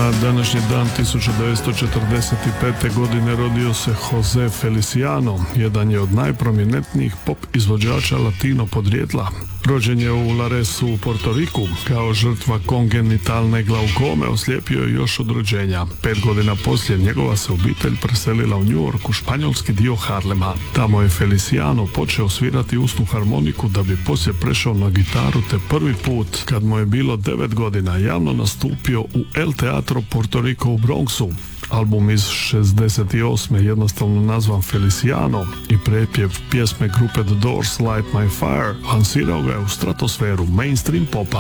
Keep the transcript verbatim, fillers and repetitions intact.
Na današnji dan tisuću devetsto četrdeset pete. godine rodio se Jose Feliciano, jedan je od najprominentnijih pop izvođača latino podrijetla. Rođen je u Laresu u Portoriku. Kao žrtva kongenitalne glaukome oslijepio je još od rođenja. Pet godina poslije njegova se obitelj preselila u New York, u španjolski dio Harlema. Tamo je Feliciano počeo svirati usnu harmoniku da bi poslije prešao na gitaru, te prvi put, kad mu je bilo devet godina, javno nastupio u El Teatro Portorico u Bronxu. Album iz šezdeset osme jednostavno nazvan Feliciano i prepjev pjesme grupe The Doors Light My Fire lansirao ga je u stratosferu mainstream popa.